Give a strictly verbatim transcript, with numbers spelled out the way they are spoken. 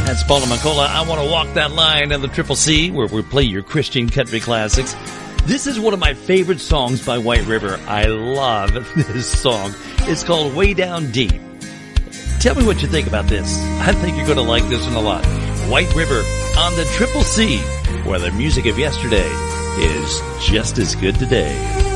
That's Paula McCullough. I Want to Walk That Line on the Triple C, where we play your Christian country classics. This is one of my favorite songs by White River. I love this song. It's called Way Down Deep. Tell me what you think about this. I think you're going to like this one a lot. White River on the Triple C, where the music of yesterday is just as good today.